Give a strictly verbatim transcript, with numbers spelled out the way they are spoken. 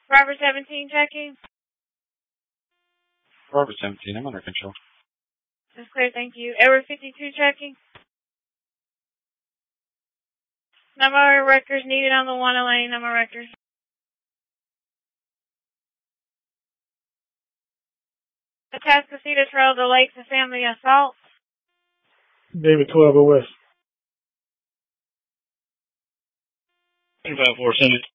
Robert seventeen checking. Robert seventeen, I'm under control. That's clear, thank you. Edward fifty-two checking. Number of records needed on the one lane, number of records. Atascocita Trail to Lakes and Family Assault. David twelve oh West. five four, send it.